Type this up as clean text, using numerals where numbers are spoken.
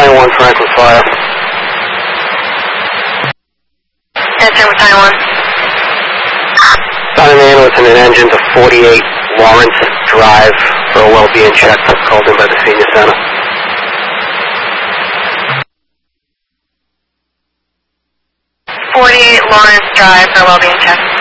9-1 Franklin Fire. Answer with 9-1. Found an ambulance and an engine to 48 Lawrence Drive for a well-being check. Called in by the senior center. 48 Lawrence Drive for a well-being check.